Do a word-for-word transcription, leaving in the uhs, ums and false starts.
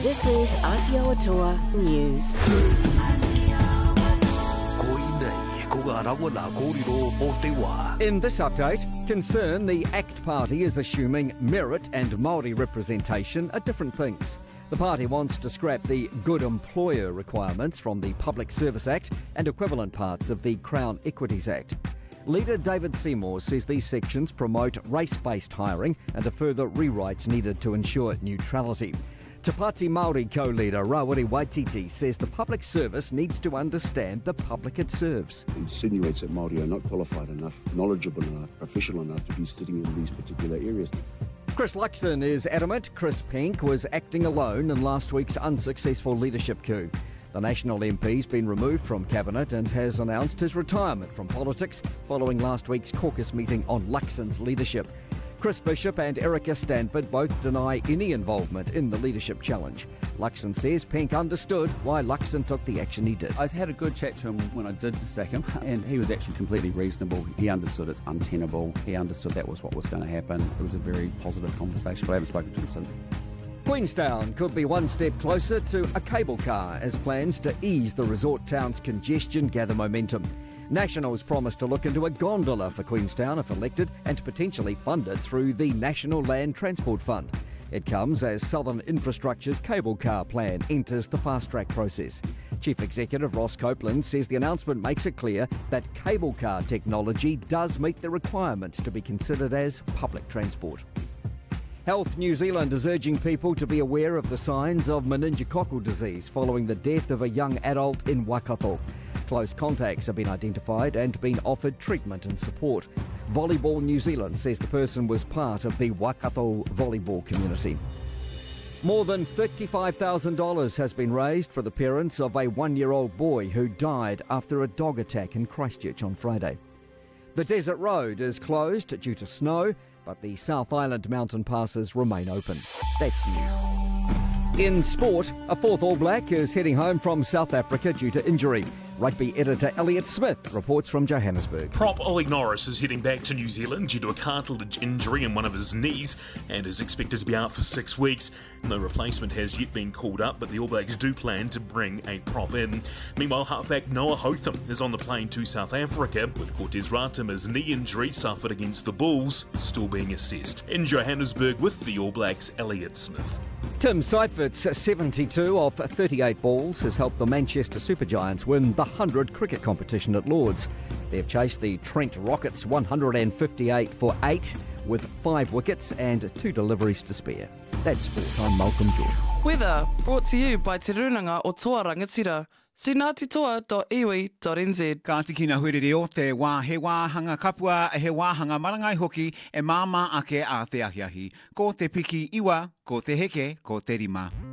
This is Aotearoa News. In this update, concern the ACT Party is assuming merit and Māori representation are different things. The party wants to scrap the good employer requirements from the Public Service Act and equivalent parts of the Crown Equities Act. Leader David Seymour says these sections promote race-based hiring and a further rewrites needed to ensure neutrality. Te Pāti Māori co-leader Rawiri Waititi says the public service needs to understand the public it serves. It insinuates that Māori are not qualified enough, knowledgeable enough, professional enough to be sitting in these particular areas. Chris Luxon is adamant Chris Pink was acting alone in last week's unsuccessful leadership coup. The National M P's been removed from Cabinet and has announced his retirement from politics following last week's caucus meeting on Luxon's leadership. Chris Bishop and Erica Stanford both deny any involvement in the leadership challenge. Luxon says Pink understood why Luxon took the action he did. I had a good chat to him when I did sack him, and he was actually completely reasonable. He understood it's untenable. He understood that was what was going to happen. It was a very positive conversation, but I haven't spoken to him since. Queenstown could be one step closer to a cable car as plans to ease the resort town's congestion gather momentum. Nationals promised to look into a gondola for Queenstown if elected and potentially fund it through the National Land Transport Fund. It comes as Southern Infrastructure's cable car plan enters the fast-track process. Chief Executive Ross Copeland says the announcement makes it clear that cable car technology does meet the requirements to be considered as public transport. Health New Zealand is urging people to be aware of the signs of meningococcal disease following the death of a young adult in Waikato. Close contacts have been identified and been offered treatment and support. Volleyball New Zealand says the person was part of the Waikato volleyball community. More than thirty-five thousand dollars has been raised for the parents of a one-year-old boy who died after a dog attack in Christchurch on Friday. The Desert Road is closed due to snow, but the South Island mountain passes remain open. That's news. In sport, a fourth All Black is heading home from South Africa due to injury. Rugby editor Elliot Smith reports from Johannesburg. Prop Ollie Norris is heading back to New Zealand due to a cartilage injury in one of his knees and is expected to be out for six weeks. No replacement has yet been called up, but the All Blacks do plan to bring a prop in. Meanwhile, halfback Noah Hotham is on the plane to South Africa, with Cortez Ratima's knee injury suffered against the Bulls still being assessed. In Johannesburg with the All Blacks, Elliot Smith. Tim Seifert's seventy-two of thirty-eight balls has helped the Manchester Supergiants win the one hundred cricket competition at Lords. They've chased the Trent Rockets one hundred fifty-eight for eight with five wickets and two deliveries to spare. That's sport. I'm Malcolm George. Weather brought to you by Te Runanga o Toa Rangatira. sinatitoa dot iwi dot n z. Ka tiki na huirere o te wā he wāhanga kapua e he wāhanga marangai hoki e māma ake a te ahiahi. Ko te piki iwa, ko te heke, ko te rima.